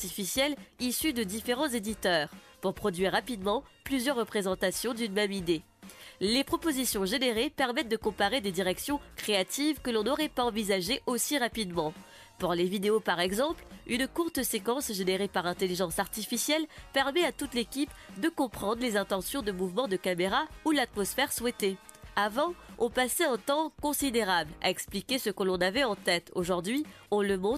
artificielle issues de différents éditeurs pour produire rapidement plusieurs représentations d'une même idée. Les propositions générées permettent de comparer des directions créatives que l'on n'aurait pas envisagées aussi rapidement. Pour les vidéos par exemple, une courte séquence générée par intelligence artificielle permet à toute l'équipe de comprendre les intentions de mouvement de caméra ou l'atmosphère souhaitée. Avant, on passait un temps considérable à expliquer ce que l'on avait en tête. Aujourd'hui, on le montre